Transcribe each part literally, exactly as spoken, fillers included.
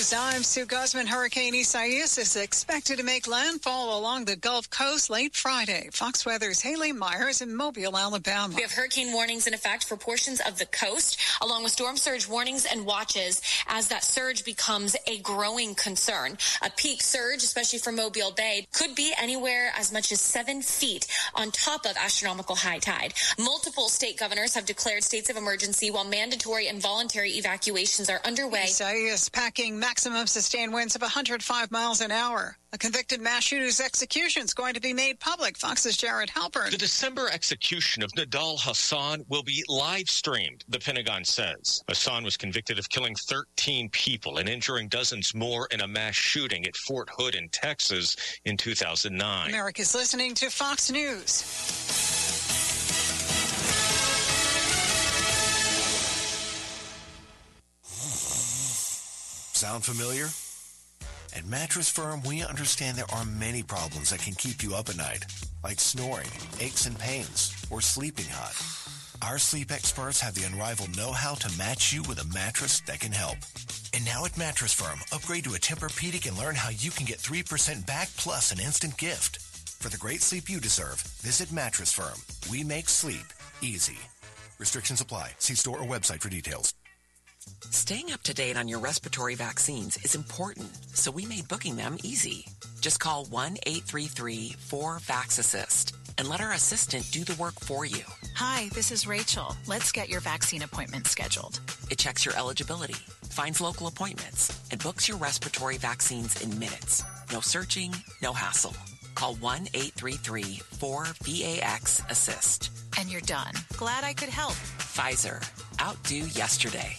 News. I'm Sue Guzman. Hurricane Isaias is expected to make landfall along the Gulf Coast late Friday. Fox Weather's Haley Myers in Mobile, Alabama. We have hurricane warnings in effect for portions of the coast, along with storm surge warnings and watches as that surge becomes a growing concern. A peak surge, especially for Mobile Bay, could be anywhere as much as seven feet on top of astronomical high tide. Multiple state governors have declared states of emergency while mandatory and voluntary evacuations are underway. Isaias packing maximum sustained winds of one hundred five miles an hour. A convicted mass shooter's execution is going to be made public. Fox's Jared Halpern. The December execution of Nidal Hasan will be live streamed, the Pentagon says. Hasan was convicted of killing thirteen people and injuring dozens more in a mass shooting at Fort Hood in Texas in two thousand nine. America's listening to Fox News. Sound familiar? At Mattress Firm, we understand there are many problems that can keep you up at night, like snoring, aches and pains, or sleeping hot. Our sleep experts have the unrivaled know-how to match you with a mattress that can help. And now at Mattress Firm, upgrade to a Tempur-Pedic and learn how you can get three percent back plus an instant gift. For the great sleep you deserve, visit Mattress Firm. We make sleep easy. Restrictions apply. See store or website for details. Staying up to date on your respiratory vaccines is important, so we made booking them easy. Just call one eight three three four VAX-ASSIST and let our assistant do the work for you. Hi, this is Rachel. Let's get your vaccine appointment scheduled. It checks your eligibility, finds local appointments, and books your respiratory vaccines in minutes. No searching, no hassle. Call one eight three three four VAX-ASSIST. And you're done. Glad I could help. Pfizer. Outdo yesterday.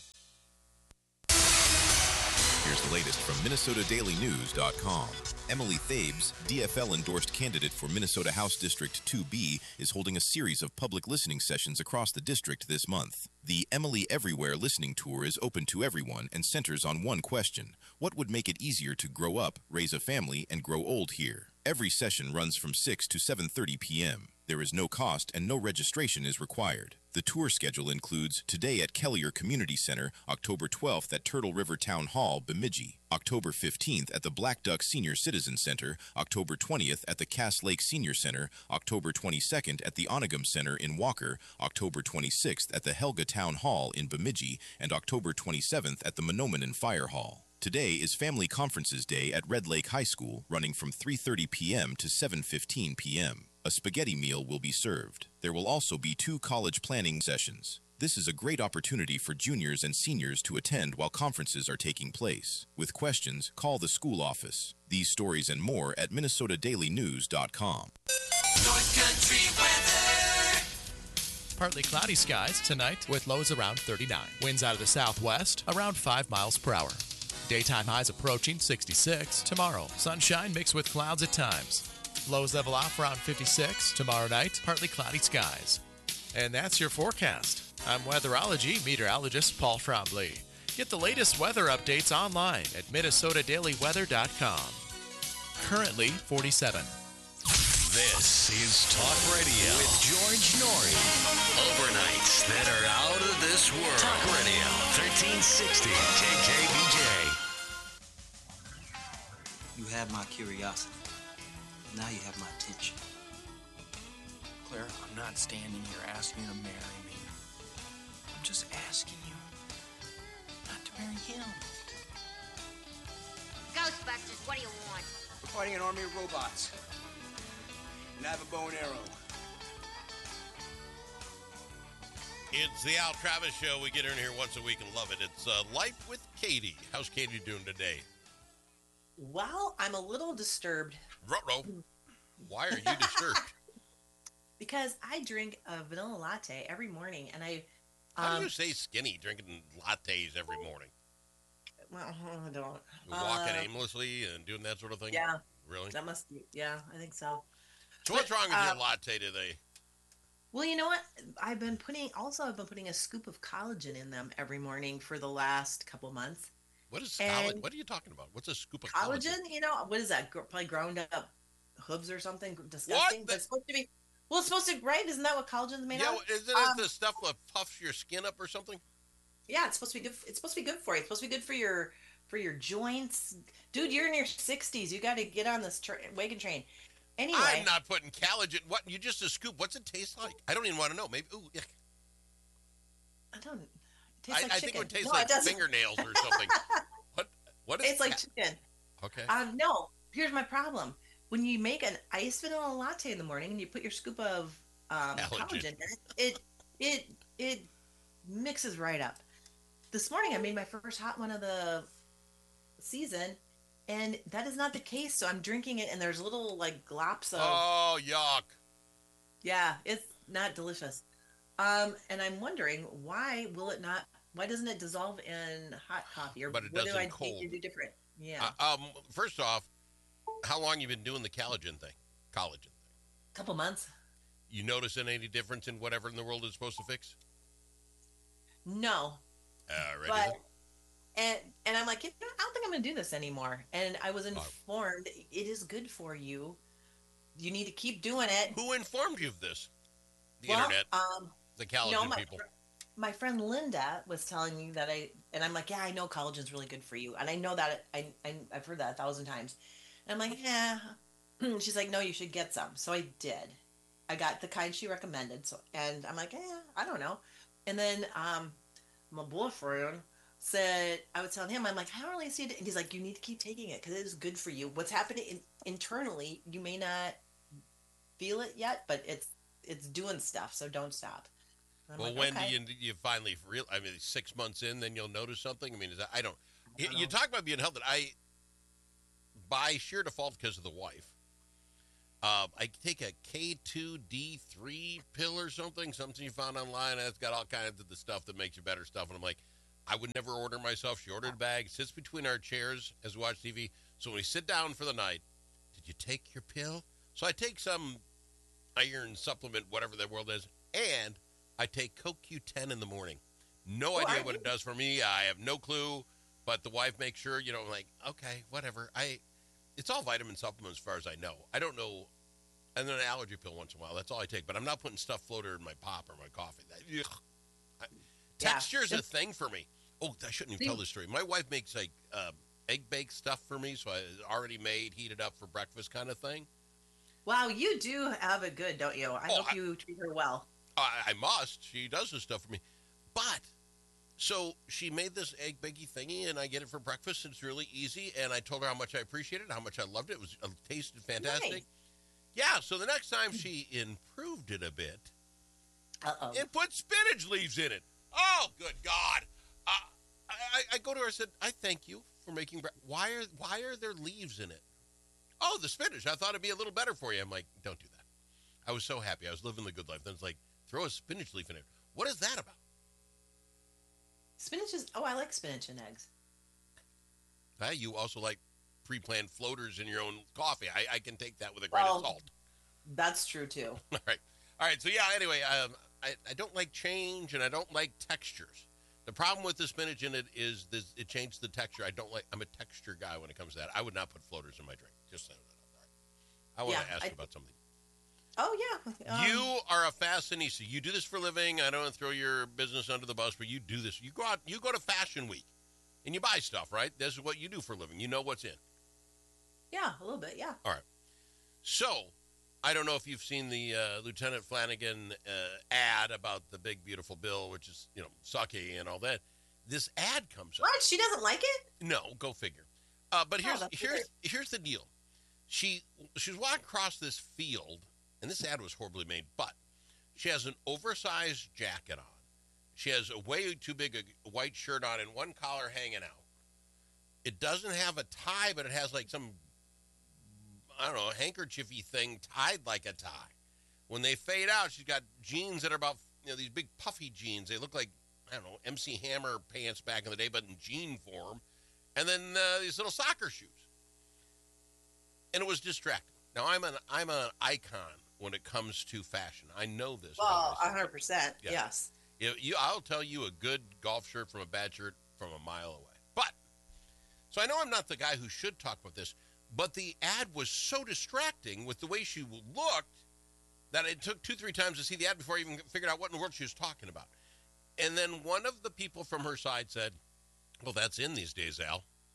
Here's the latest from Minnesota Daily News dot com. Emily Thabes, D F L-endorsed candidate for Minnesota House District two B, is holding a series of public listening sessions across the district this month. The Emily Everywhere listening tour is open to everyone and centers on one question: what would make it easier to grow up, raise a family, and grow old here? Every session runs from six to seven thirty p.m. There is no cost and no registration is required. The tour schedule includes today at Kellier Community Center, October twelfth at Turtle River Town Hall, Bemidji, October fifteenth at the Black Duck Senior Citizen Center, October twentieth at the Cass Lake Senior Center, October twenty-second at the Onagum Center in Walker, October twenty-sixth at the Helga Town Hall in Bemidji, and October twenty-seventh at the Menominee Fire Hall. Today is Family Conferences Day at Red Lake High School, running from three thirty p.m. to seven fifteen p.m. A spaghetti meal will be served. There will also be two college planning sessions. This is a great opportunity for juniors and seniors to attend while conferences are taking place. With questions, call the school office. These stories and more at Minnesota Daily News dot com. North Country weather. Partly cloudy skies tonight with lows around thirty-nine. Winds out of the southwest around five miles per hour. Daytime highs approaching sixty-six. Tomorrow, sunshine mixed with clouds at times. Lows level off around fifty-six. Tomorrow night, partly cloudy skies. And that's your forecast. I'm weatherology meteorologist Paul Trombley. Get the latest weather updates online at Minnesota Daily Weather dot com. Currently forty-seven. This is Talk Radio with George Norrie. Overnights that are out of this world. Talk Radio, thirteen sixty K K B J. You have my curiosity. Now you have my attention. Claire, I'm not standing here asking you to marry me. I'm just asking you not to marry him. Ghostbusters, what do you want? We're fighting an army of robots. And I have a bow and arrow. It's the Al Travis Show. We get in here once a week and love it. It's uh, Life with Katie. How's Katie doing today? Well, I'm a little disturbed. Ruh-roh. Why are you disturbed? Because I drink a vanilla latte every morning, and I... Um, How do you say skinny, drinking lattes every morning? Well, I don't. You're walking uh, aimlessly and doing that sort of thing? Yeah. Really? That must be, yeah, I think so. So what's but, wrong with uh, your latte today? Well, you know what? I've been putting, also I've been putting a scoop of collagen in them every morning for the last couple months. What is and collagen? What are you talking about? What's a scoop of collagen? collagen? You know, what is that? Gr- Probably ground up hooves or something disgusting. What? But it's supposed to be, well, it's supposed to, right? Isn't that what collagen is made yeah, of? Yeah, isn't um, it the stuff that puffs your skin up or something? Yeah, it's supposed to be good. It's supposed to be good for you. It's supposed to be good for your for your joints. Dude, you're in your sixties. You got to get on this tra- wagon train. Anyway. I'm not putting collagen. What? You just a scoop. What's it taste like? I don't even want to know. Maybe. Ooh, yuck. I don't. It tastes I, like I chicken. think it would taste No, like it doesn't. fingernails or something. What? What is It's like ca- chicken. Okay. Um, no, here's my problem. When you make an iced vanilla latte in the morning and you put your scoop of um, Collagen. collagen in it, it it it mixes right up. This morning I made my first hot one of the season, and that is not the case. So I'm drinking it, and there's little like glops of. Oh, yuck! Yeah, it's not delicious. Um, and I'm wondering why will it not? Why doesn't it dissolve in hot coffee? Or But it what does do in I cold. need to do different? Yeah, Uh, um. First off, how long you been doing the collagen thing? Collagen thing. couple months. You notice any difference in whatever in the world is supposed to fix? No, Uh, ready? but and and I'm like, you know, I don't think I'm gonna do this anymore. And I was informed it is good for you. You need to keep doing it. Who informed you of this? The Well, internet. Um, the collagen no, my, people. fr- my friend Linda was telling me that I and I'm like, yeah, I know collagen's really good for you, and I know that I, I I've heard that a thousand times. And I'm like, yeah. She's like, no, you should get some. So I did. I got the kind she recommended. So and I'm like, yeah, I don't know. And then um, my boyfriend said, I was telling him, I'm like, I don't really see it. And he's like, you need to keep taking it because it is good for you. What's happening in, internally, you may not feel it yet, but it's it's doing stuff. So don't stop. I'm Well, like, when okay. do you you finally real? I mean, six months in, then you'll notice something. I mean, is that, I don't. I don't you know. talk about being healthy. I, by sheer default, because of the wife, um, I take a K two D three pill or something. Something you found online. And it's got all kinds of the stuff that makes you better stuff. And I'm like, I would never order myself. She ordered a bag, sits between our chairs as we watch T V. So when we sit down for the night, did you take your pill? So I take some iron supplement, whatever that world is, and I take Co Q ten in the morning. No Well, idea I what it do- does for me. I have no clue, but the wife makes sure, you know, I'm like, okay, whatever. I, it's all vitamin supplements as far as I know. I don't know, and then an allergy pill once in a while. That's all I take, but I'm not putting stuff floater in my pop or my coffee. That, ugh. I, Yeah. texture is a It's- thing for me. Oh, I shouldn't even See- tell this story. My wife makes like um, egg baked stuff for me, so I already made, heated up for breakfast kind of thing. Wow, you do have it good, don't you? I Oh, hope I- you treat her well. I, I must. She does this stuff for me. But, so she made this egg bakey thingy, and I get it for breakfast. It's really easy, and I told her how much I appreciated it, how much I loved it. It was it tasted fantastic. Nice. Yeah, so the next time she improved it a bit Uh-oh. and put spinach leaves in it. Oh, good God. Uh, I, I, I go to her and said, I thank you for making bread. Why are, why are there leaves in it? Oh, the spinach. I thought it'd be a little better for you. I'm like, don't do that. I was so happy. I was living the good life. Then it's like, throw a spinach leaf in it. What is that about? Spinach is, oh, I like spinach and eggs. Uh, you also like pre-planned floaters in your own coffee. I, I can take that with a grain Well, of salt. That's true, too. All right. All right. So, yeah, anyway, um, I, I don't like change, and I don't like textures. The problem with the spinach in it is this, it changed the texture. I don't like, I'm a texture guy when it comes to that. I would not put floaters in my drink. Just saying that. All right. I want Yeah, to ask I- you about something. Oh, yeah. Um, You are a fashionista. You do this for a living. I don't want to throw your business under the bus, but you do this. You go out, you go to Fashion Week, and you buy stuff, right? This is what you do for a living. You know what's in. Yeah, a little bit, yeah. All right. So, I don't know if you've seen the uh, Lieutenant Flanagan uh, ad about the big, beautiful bill, which is, you know, sucky and all that. This ad comes up. What? She doesn't like it? No, go figure. Uh, but Oh, here's that's here's weird. here's the deal. She she was walking across this field, and this ad was horribly made, but she has an oversized jacket on. She has a way too big a white shirt on and one collar hanging out. It doesn't have a tie, but it has like some, I don't know, handkerchiefy thing tied like a tie. When they fade out, she's got jeans that are about, you know, these big puffy jeans. They look like, I don't know, M C Hammer pants back in the day, but in jean form. And then uh, these little soccer shoes. And it was distracting. Now, I'm an I'm an icon when it comes to fashion. I know this. about Well, myself. one hundred percent, Yeah. yes. You, you, I'll tell you a good golf shirt from a bad shirt from a mile away. But, so I know I'm not the guy who should talk about this, but the ad was so distracting with the way she looked that it took two, three times to see the ad before I even figured out what in the world she was talking about. And then one of the people from her side said, well, that's in these days, Al.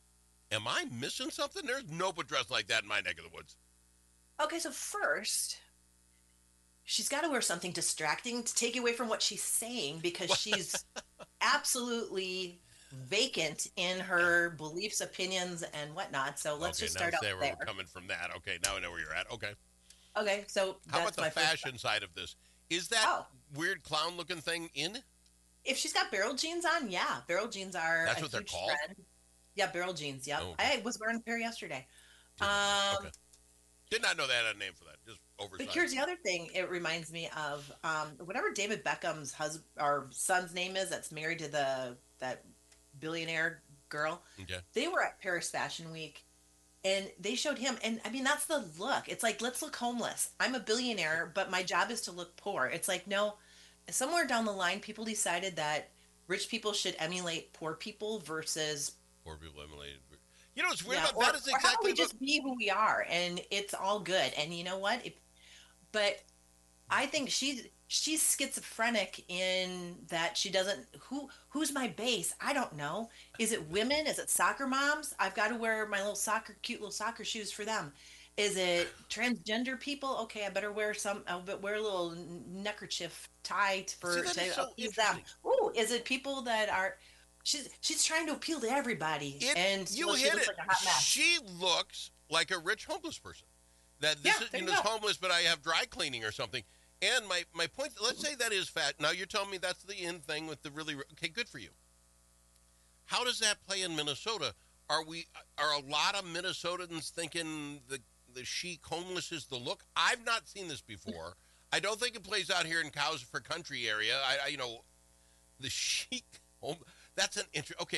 Am I missing something? There's nobody dressed like that in my neck of the woods. Okay, so first, she's got to wear something distracting to take away from what she's saying because she's absolutely vacant in her beliefs, opinions, and whatnot. So let's okay, just start now out say there. We're coming from that. Okay, now I know where you're at. Okay. Okay, so how that's about the my fashion first... side of this? Is that oh. weird clown-looking thing in? If she's got barrel jeans on, yeah, barrel jeans are. That's a what they're huge called. Trend. Yeah, barrel jeans. Yep. Oh, okay. I was wearing a pair yesterday. Did um, okay. Did not know they had a name for that. Just oversized. But here's the other thing. It reminds me of um, whatever David Beckham's husband or son's name is. That's married to the that billionaire girl. Okay. They were at Paris Fashion Week, and they showed him. And I mean, that's the look. It's like, let's look homeless. I'm a billionaire, but my job is to look poor. It's like, no. Somewhere down the line, people decided that rich people should emulate poor people versus poor people emulate. You know what's weird yeah, about or, that is or how exactly about we what... just be who we are, and it's all good. And you know what? If, but I think she's she's schizophrenic in that she doesn't. Who who's my base? I don't know. Is it women? Is it soccer moms? I've got to wear my little soccer, cute little soccer shoes for them. Is it transgender people? Okay, I better wear some. I'll wear a little neckerchief tie for See, that to is so appease them. Ooh, is it people that are? She's she's trying to appeal to everybody, It, and you so she hit looks it. like a hot mess. She looks like a rich homeless person. That this Yeah, is there you you know, go. homeless, but I have dry cleaning or something. And my my point. Let's say that is fat. Now you're telling me that's the in thing with the really okay. Good for you. How does that play in Minnesota? Are we are a lot of Minnesotans thinking the the chic homeless is the look? I've not seen this before. I don't think it plays out here in Cows for Country area. I, I you know, the chic home. That's an interesting. Okay.